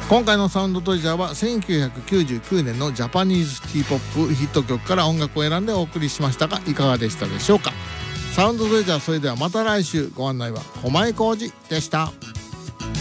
今回のサウンドトレジャーは1999年のジャパニーズティーポップヒット曲から音楽を選んでお送りしましたが、いかがでしたでしょうか。サウンドトレジャー、それではまた来週。ご案内は駒井浩二でした。